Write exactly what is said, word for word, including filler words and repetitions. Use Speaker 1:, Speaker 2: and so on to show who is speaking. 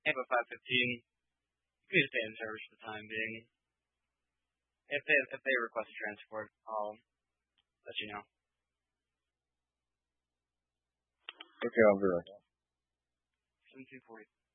Speaker 1: Tampa five fifteen. You can just stay in service for the time being. If they if they request a transport, I'll let you know.
Speaker 2: Okay, I'll be right back.
Speaker 1: seventeen forty.